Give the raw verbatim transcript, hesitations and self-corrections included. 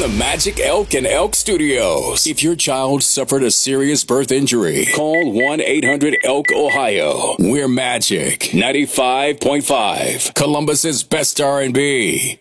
the Magic Elk and Elk Studios. If your child suffered a serious birth injury, call one eight hundred elk ohio. We're Magic ninety-five point five, Columbus's best R and B.